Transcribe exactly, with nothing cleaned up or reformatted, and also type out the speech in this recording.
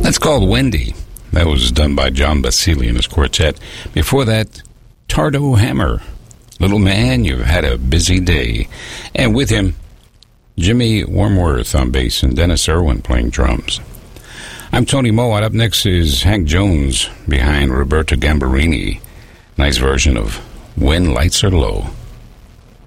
That's called Wendy. That was done by John Basili and his quartet. Before that, Tardo Hammer. Little man, you've had a busy day. And with him, Jimmy Wormworth on bass and Dennis Irwin playing drums. I'm Tony Mowat. Up next is Hank Jones behind Roberto Gambarini. Nice version of When Lights Are Low.